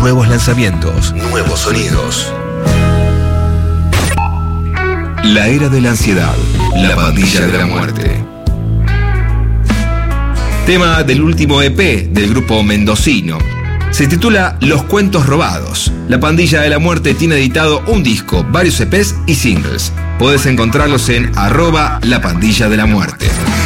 nuevos lanzamientos, nuevos sonidos. La era de la ansiedad, la pandilla de la muerte. Tema del último EP del grupo mendocino. Se titula Los Cuentos Robados. La Pandilla de la Muerte tiene editado un disco, varios EPs y singles. Podés encontrarlos en @lapandilla de la muerte.